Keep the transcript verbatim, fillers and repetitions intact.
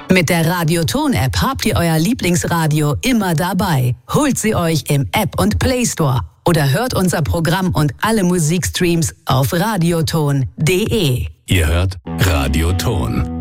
Mit der Radioton-App habt ihr euer Lieblingsradio immer dabei. Holt sie euch im App und Play Store oder hört unser Programm und alle Musikstreams auf radioton punkt de. Ihr hört Radioton.